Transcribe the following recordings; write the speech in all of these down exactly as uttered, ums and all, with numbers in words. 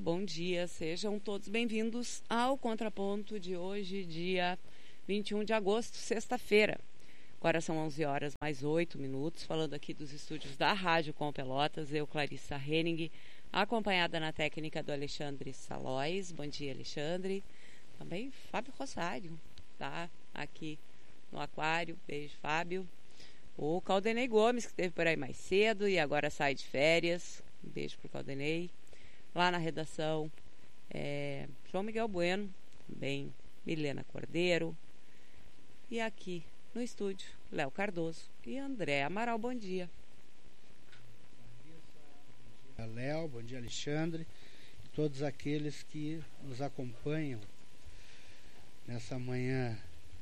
bom dia, sejam todos bem-vindos ao Contraponto de hoje, dia vinte e um de agosto, sexta-feira. Agora são onze horas mais oito minutos, falando aqui dos estúdios da Rádio Com Pelotas, eu, Clarissa Henning, acompanhada na técnica do Alexandre Salóis. Bom dia, Alexandre. Também Fábio Rosário, tá aqui no aquário. Beijo, Fábio. O Caldenei Gomes, que esteve por aí mais cedo e agora sai de férias. Um beijo pro Caldenei. Lá na redação, é, João Miguel Bueno, também Milena Cordeiro. E aqui no estúdio, Léo Cardoso e André Amaral. Bom dia. Bom dia, Léo. Bom dia, Alexandre. E todos aqueles que nos acompanham nessa manhã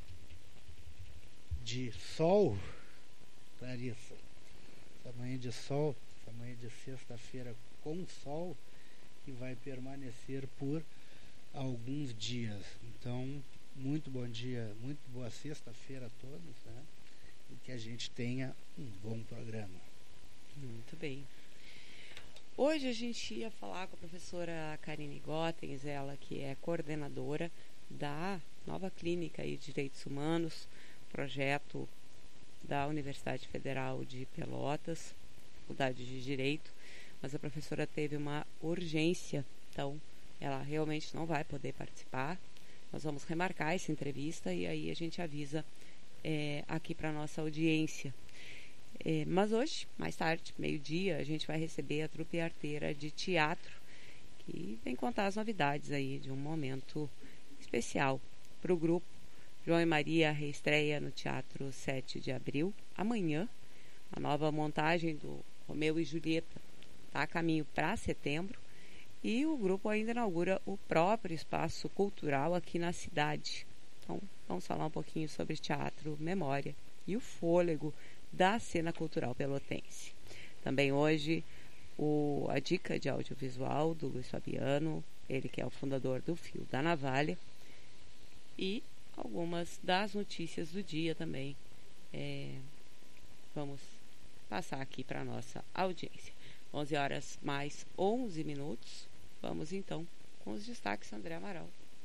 de sol, Clarissa. Essa manhã de sol, essa manhã de sexta-feira com sol, que vai permanecer por alguns dias. Então, muito bom dia, muito boa sexta-feira a todos, né? E que a gente tenha um bom programa. Muito bem. Hoje a gente ia falar com a professora Karine Gottens, ela que é coordenadora da nova clínica de Direitos Humanos, projeto da Universidade Federal de Pelotas, Faculdade de Direito, mas a professora teve uma urgência, então ela realmente não vai poder participar. Nós vamos remarcar essa entrevista e aí a gente avisa é, aqui para a nossa audiência. É, mas hoje, mais tarde, meio-dia, a gente vai receber a trupe arteira de teatro, que vem contar as novidades aí de um momento especial para o grupo. João e Maria reestreia no Teatro sete de abril. Amanhã, a nova montagem do Romeu e Julieta está a caminho para setembro. E o grupo ainda inaugura o próprio espaço cultural aqui na cidade. Então, vamos falar um pouquinho sobre teatro, memória e o fôlego da cena cultural pelotense. Também hoje, o, a dica de audiovisual do Luiz Fabiano, ele que é o fundador do Fio da Navalha. E algumas das notícias do dia também. É, vamos passar aqui para a nossa audiência. onze horas mais onze minutos. Vamos então com os destaques, André Amaral.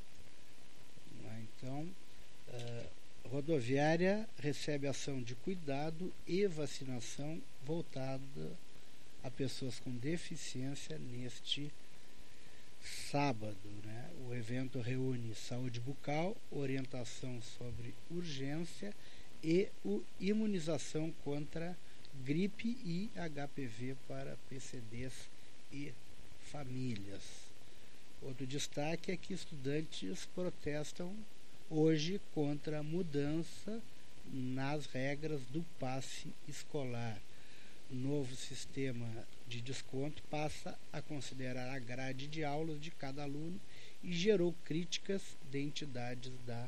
Então, uh, rodoviária recebe ação de cuidado e vacinação voltada a pessoas com deficiência neste sábado, né? O evento reúne saúde bucal, orientação sobre urgência e o imunização contra gripe e H P V para P C Ds e famílias. Outro destaque é que estudantes protestam hoje contra a mudança nas regras do passe escolar. O novo sistema de desconto passa a considerar a grade de aulas de cada aluno e gerou críticas de entidades da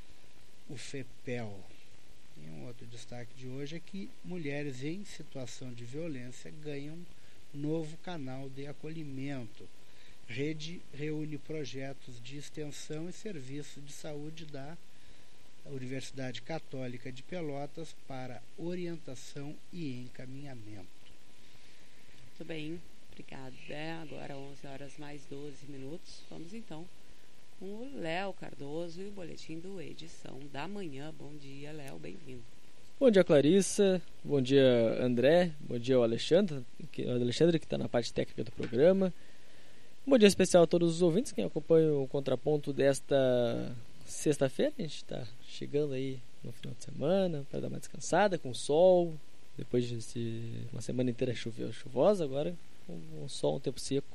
U F P E L. E um outro destaque de hoje é que mulheres em situação de violência ganham novo canal de acolhimento. Rede reúne projetos de extensão e serviços de saúde da Universidade Católica de Pelotas para orientação e encaminhamento. Muito bem, obrigada. É, agora onze horas mais doze minutos. Vamos então com o Léo Cardoso e o boletim do Edição da Manhã. Bom dia, Léo, bem-vindo. Bom dia, Clarissa. Bom dia, André. Bom dia, ao Alexandre, que, o Alexandre, que está na parte técnica do programa. Bom dia especial a todos os ouvintes que acompanham o Contraponto desta sexta-feira. A gente está chegando aí no final de semana para dar uma descansada com sol. Depois de uma semana inteira chuvosa, agora com um sol, um tempo seco.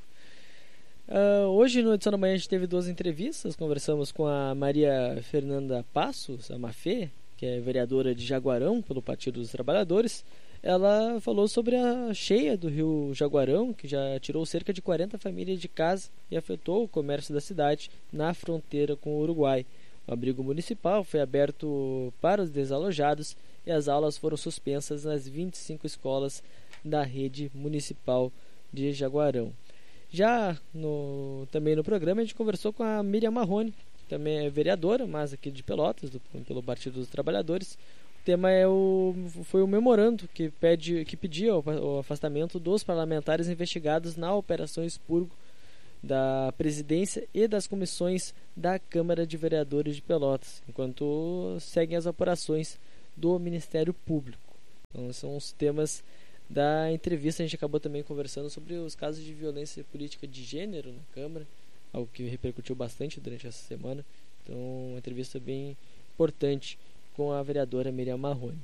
Uh, hoje, no Edição da Manhã, a gente teve duas entrevistas. Conversamos com a Maria Fernanda Passos, a Mafê, que é vereadora de Jaguarão pelo Partido dos Trabalhadores. Ela falou sobre a cheia do rio Jaguarão, que já tirou cerca de quarenta famílias de casa e afetou o comércio da cidade na fronteira com o Uruguai. O abrigo municipal foi aberto para os desalojados e as aulas foram suspensas nas vinte e cinco escolas da rede municipal de Jaguarão. Já no, também no programa a gente conversou com a Miriam Marrone, que também é vereadora, mas aqui de Pelotas, do, pelo Partido dos Trabalhadores. O tema é o, foi o memorando que, pede, que pedia o, o afastamento dos parlamentares investigados na Operação Expurgo da presidência e das comissões da Câmara de Vereadores de Pelotas, enquanto seguem as apurações do Ministério Público. Então, são os temas da entrevista. A gente acabou também conversando sobre os casos de violência política de gênero na Câmara, algo que repercutiu bastante durante essa semana. Então, uma entrevista bem importante com a vereadora Miriam Marrone.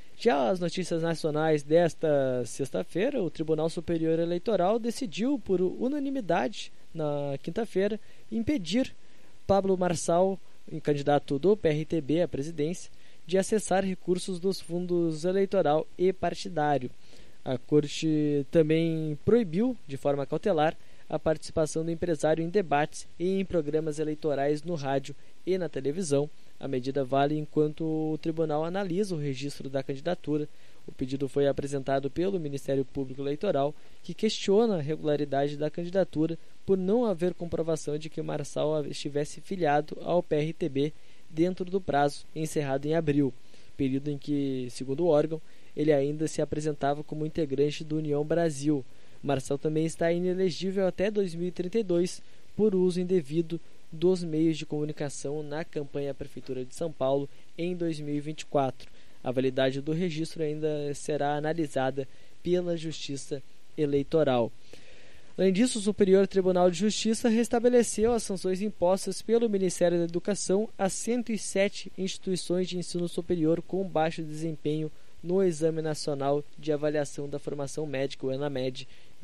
Já as notícias nacionais desta sexta-feira, o Tribunal Superior Eleitoral decidiu por unanimidade na quinta-feira impedir Pablo Marçal, candidato do P R T B à presidência, de acessar recursos dos fundos eleitoral e partidário. A Corte também proibiu, de forma cautelar, a participação do empresário em debates e em programas eleitorais no rádio e na televisão. A medida vale enquanto o tribunal analisa o registro da candidatura. O pedido foi apresentado pelo Ministério Público Eleitoral, que questiona a regularidade da candidatura por não haver comprovação de que Marçal estivesse filiado ao P R T B dentro do prazo encerrado em abril, período em que, segundo o órgão, ele ainda se apresentava como integrante do União Brasil. Marçal também está inelegível até dois mil e trinta e dois por uso indevido dos meios de comunicação na campanha à Prefeitura de São Paulo em dois mil e vinte e quatro. A validade do registro ainda será analisada pela Justiça Eleitoral. Além disso, o Superior Tribunal de Justiça restabeleceu as sanções impostas pelo Ministério da Educação a cento e sete instituições de ensino superior com baixo desempenho no Exame Nacional de Avaliação da Formação Médica, o ENAMED,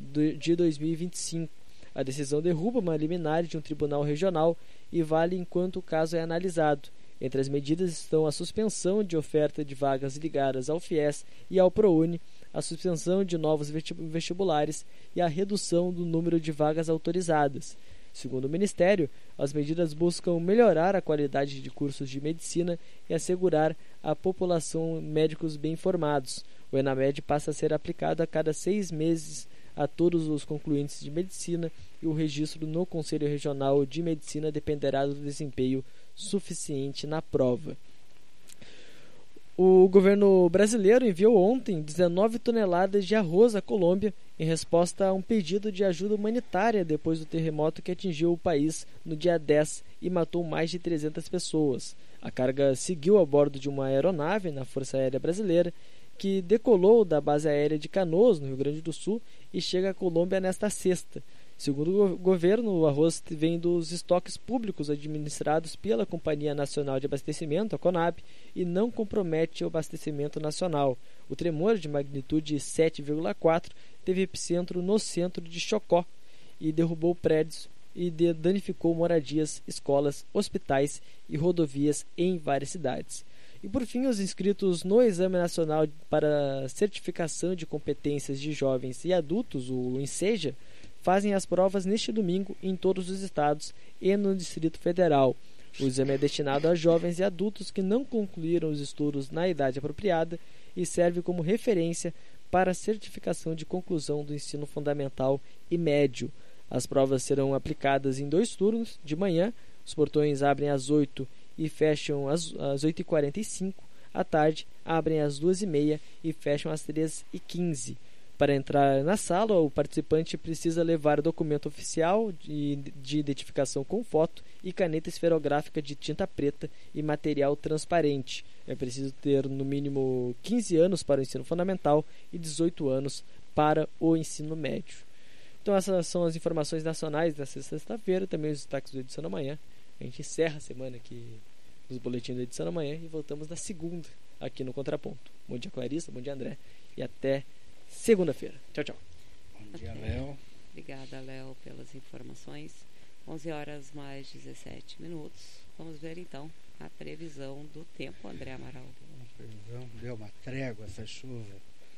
de dois mil e vinte e cinco. A decisão derruba uma liminar de um tribunal regional e vale enquanto o caso é analisado. Entre as medidas estão a suspensão de oferta de vagas ligadas ao FIES e ao ProUni, a suspensão de novos vestibulares e a redução do número de vagas autorizadas. Segundo o Ministério, as medidas buscam melhorar a qualidade de cursos de medicina e assegurar à população médicos bem informados. O ENAMED passa a ser aplicado a cada seis meses a todos os concluintes de medicina e o registro no Conselho Regional de Medicina dependerá do desempenho suficiente na prova. O governo brasileiro enviou ontem dezenove toneladas de arroz à Colômbia em resposta a um pedido de ajuda humanitária depois do terremoto que atingiu o país no dia dez e matou mais de trezentas pessoas. A carga seguiu a bordo de uma aeronave na Força Aérea Brasileira que decolou da base aérea de Canoas, no Rio Grande do Sul, e chega à Colômbia nesta sexta. Segundo o governo, o arroz vem dos estoques públicos administrados pela Companhia Nacional de Abastecimento, a CONAB, e não compromete o abastecimento nacional. O tremor de magnitude sete vírgula quatro teve epicentro no centro de Chocó e derrubou prédios e danificou moradias, escolas, hospitais e rodovias em várias cidades. E por fim, os inscritos no Exame Nacional para Certificação de Competências de Jovens e Adultos, o INSEJA, fazem as provas neste domingo em todos os estados e no Distrito Federal. O exame é destinado a jovens e adultos que não concluíram os estudos na idade apropriada e serve como referência para a certificação de conclusão do ensino fundamental e médio. As provas serão aplicadas em dois turnos, de manhã, os portões abrem às oito e fecham às, às oito e quarenta e cinco, à tarde abrem às duas e meia e fecham às três e quinze. Para entrar na sala, o participante precisa levar documento oficial de, de identificação com foto e caneta esferográfica de tinta preta e material transparente. É preciso ter no mínimo quinze anos para o ensino fundamental e dezoito anos para o ensino médio. Então essas são as informações nacionais dessa sexta-feira, também os destaques do Edição da Manhã. A gente encerra a semana aqui nos boletins da Edição da Manhã e voltamos na segunda aqui no Contraponto. Bom dia, Clarissa, bom dia, André, e até segunda-feira. Tchau, tchau. Bom dia, Léo. Obrigada, Léo, pelas informações. onze horas mais dezessete minutos. Vamos ver então a previsão do tempo, André Amaral. A previsão deu uma trégua essa chuva.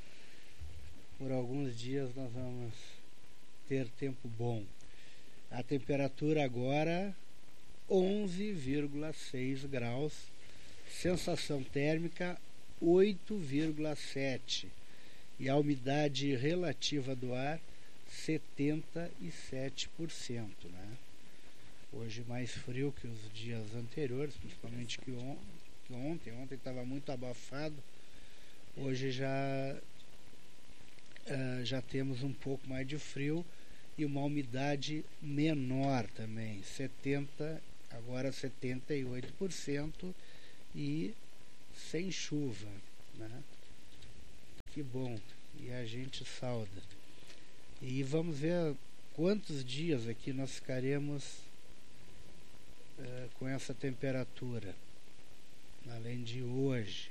Por alguns dias nós vamos ter tempo bom. A temperatura agora onze vírgula seis graus, sensação térmica oito vírgula sete e a umidade relativa do ar setenta e sete por cento, né? Hoje mais frio que os dias anteriores, principalmente que, on que ontem. Ontem estava muito abafado. Hoje já uh, já temos um pouco mais de frio e uma umidade menor também, setenta, agora setenta e oito por cento e sem chuva, né? Que bom, e a gente sauda. E vamos ver quantos dias aqui nós ficaremos uh, com essa temperatura, além de hoje.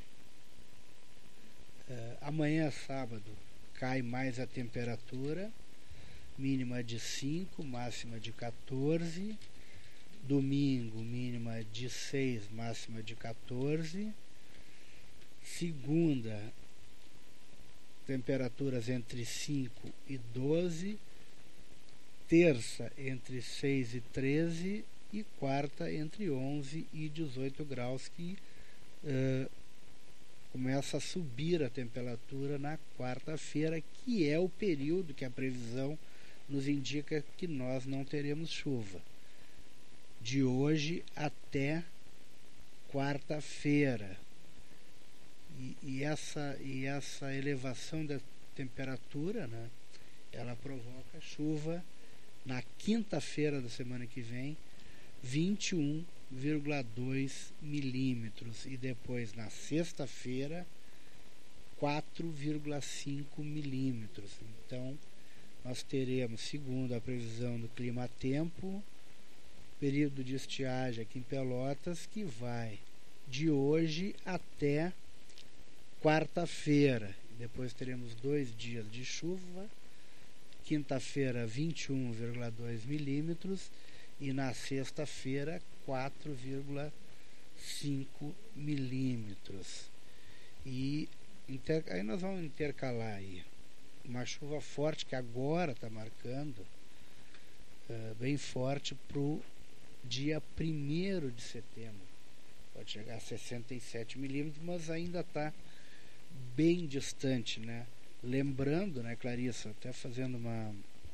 Uh, amanhã, sábado, cai mais a temperatura, mínima de cinco, máxima de quatorze. Domingo, mínima de seis, máxima de quatorze. Segunda, temperaturas entre cinco e doze. Terça, entre seis e treze. E quarta, entre onze e dezoito graus, que uh, começa a subir a temperatura na quarta-feira, que é o período que a previsão nos indica que nós não teremos chuva. De hoje até quarta-feira. E, e, essa, e essa elevação da temperatura, né, ela provoca chuva na quinta-feira da semana que vem, vinte e um vírgula dois milímetros, e depois na sexta-feira, quatro vírgula cinco milímetros. Então, nós teremos, segundo a previsão do clima-tempo, período de estiagem aqui em Pelotas, que vai de hoje até quarta-feira. Depois teremos dois dias de chuva, quinta-feira vinte e um vírgula dois milímetros e na sexta-feira quatro vírgula cinco milímetros. E inter... aí nós vamos intercalar aí uma chuva forte que agora está marcando, uh, bem forte para o dia primeiro de setembro. Pode chegar a sessenta e sete milímetros, mas ainda está bem distante, né? Lembrando, né, Clarissa, até fazendo uma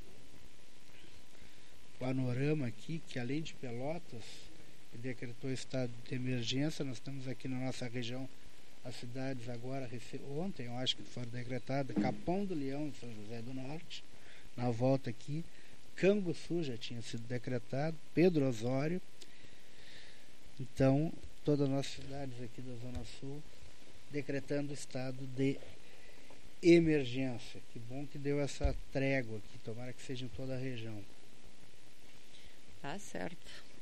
panorama aqui, que além de Pelotas, que decretou estado de emergência, nós estamos aqui na nossa região, as cidades agora, ontem eu acho que foram decretadas, Capão do Leão em São José do Norte, na volta aqui, Canguçu já tinha sido decretado, Pedro Osório. Então, todas as nossas cidades aqui da Zona Sul decretando estado de emergência. Que bom que deu essa trégua aqui, tomara que seja em toda a região. Tá certo.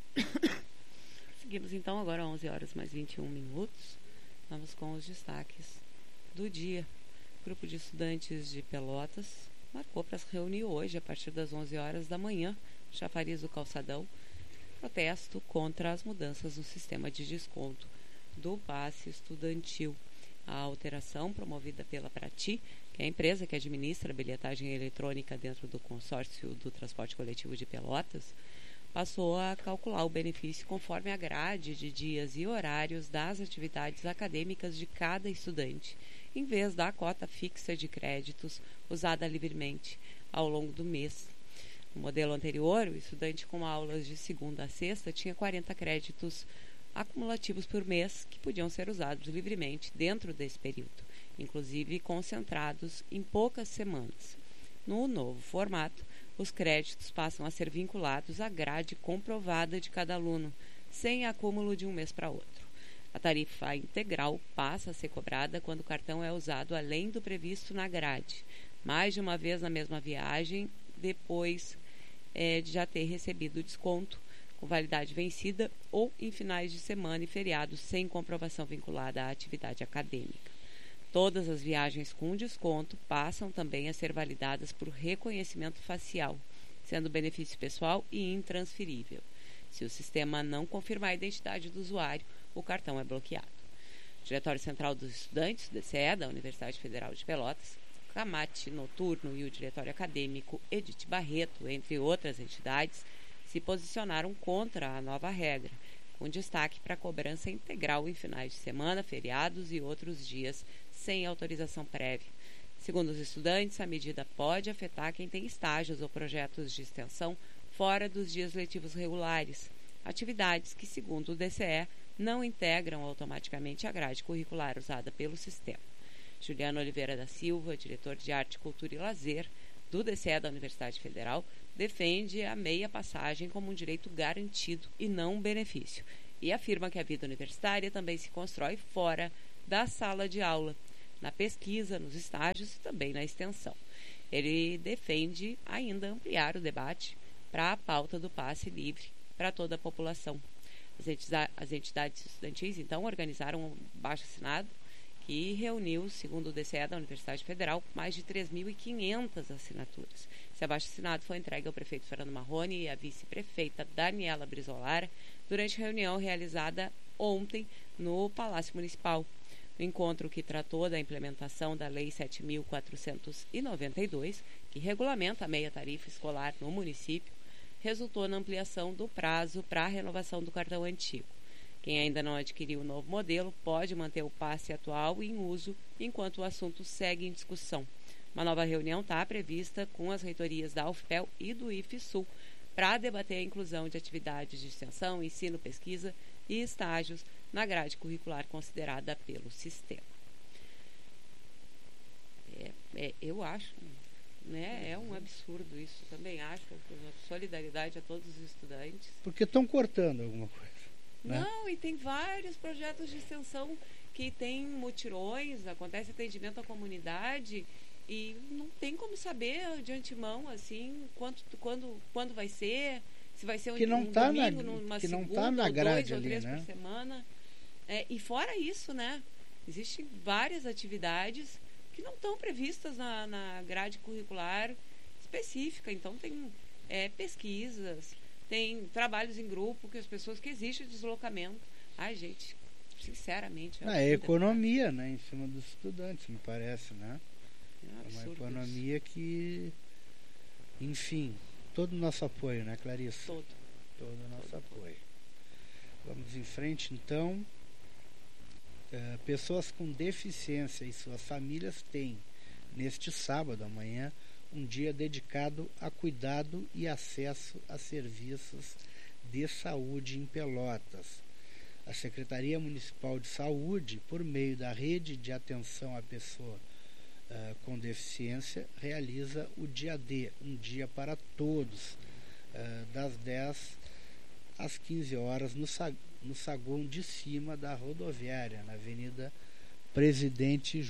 Seguimos então agora onze horas mais vinte e um minutos. Vamos com os destaques do dia. O grupo de estudantes de Pelotas marcou para se reunir hoje a partir das onze horas da manhã, chafariz do Calçadão, protesto contra as mudanças no sistema de desconto do passe estudantil. A alteração promovida pela Prati, que é a empresa que administra a bilhetagem eletrônica dentro do consórcio do transporte coletivo de Pelotas, passou a calcular o benefício conforme a grade de dias e horários das atividades acadêmicas de cada estudante, em vez da cota fixa de créditos usada livremente ao longo do mês. No modelo anterior, o estudante com aulas de segunda a sexta tinha quarenta créditos acumulativos por mês que podiam ser usados livremente dentro desse período, inclusive concentrados em poucas semanas. No novo formato, os créditos passam a ser vinculados à grade comprovada de cada aluno, sem acúmulo de um mês para outro. A tarifa integral passa a ser cobrada quando o cartão é usado além do previsto na grade, mais de uma vez na mesma viagem, depois é, de já ter recebido o desconto, com validade vencida ou em finais de semana e feriados sem comprovação vinculada à atividade acadêmica. Todas as viagens com desconto passam também a ser validadas por reconhecimento facial, sendo benefício pessoal e intransferível. Se o sistema não confirmar a identidade do usuário, o cartão é bloqueado. O Diretório Central dos Estudantes, D C E, da Universidade Federal de Pelotas, Camate Noturno e o Diretório Acadêmico Edith Barreto, entre outras entidades, se posicionaram contra a nova regra, com destaque para a cobrança integral em finais de semana, feriados e outros dias sem autorização prévia. Segundo os estudantes, a medida pode afetar quem tem estágios ou projetos de extensão fora dos dias letivos regulares, atividades que, segundo o D C E, não integram automaticamente a grade curricular usada pelo sistema. Juliano Oliveira da Silva, diretor de Arte, Cultura e Lazer do D C E da Universidade Federal, defende a meia passagem como um direito garantido e não um benefício, e afirma que a vida universitária também se constrói fora da sala de aula, na pesquisa, nos estágios e também na extensão. Ele defende ainda ampliar o debate para a pauta do passe livre para toda a população. As entidades, as entidades estudantis, então, organizaram um abaixo-assinado que reuniu, segundo o D C E da Universidade Federal, mais de três mil e quinhentas assinaturas. Esse abaixo-assinado foi entregue ao prefeito Fernando Marrone e à vice-prefeita Daniela Brizolara durante reunião realizada ontem no Palácio Municipal. O encontro, que tratou da implementação da Lei sete mil quatrocentos e noventa e dois, que regulamenta a meia tarifa escolar no município, resultou na ampliação do prazo para a renovação do cartão antigo. Quem ainda não adquiriu o novo modelo pode manter o passe atual em uso enquanto o assunto segue em discussão. Uma nova reunião está prevista com as reitorias da U F P E L e do I F Sul para debater a inclusão de atividades de extensão, ensino, pesquisa e estágios na grade curricular considerada pelo sistema. É, é, eu acho, né, é um absurdo isso, também acho, solidariedade a todos os estudantes. Porque estão cortando alguma coisa. Né? Não, e tem vários projetos de extensão que tem mutirões, acontece atendimento à comunidade e não tem como saber de antemão, assim, quanto, quando, quando vai ser, se vai ser um, que não um tá domingo, na, numa que segunda, não tá na ou grade dois ali, ou três né? por semana. É, e fora isso, né, existem várias atividades que não estão previstas na, na grade curricular específica. Então tem é, pesquisas, tem trabalhos em grupo, que as pessoas que existe deslocamento. Ai, gente, sinceramente... É, é economia, né, em cima dos estudantes, me parece, né? É, é uma economia isso. que, enfim, todo o nosso apoio, né, Clarissa? Todo. Todo o nosso todo. apoio. Vamos em frente, então. Uh, pessoas com deficiência e suas famílias têm, neste sábado, amanhã, um dia dedicado a cuidado e acesso a serviços de saúde em Pelotas. A Secretaria Municipal de Saúde, por meio da Rede de Atenção à Pessoa uh, com Deficiência, realiza o Dia D, um dia para todos, uh, das dez às quinze horas, no, no saguão de cima da rodoviária, na Avenida Presidente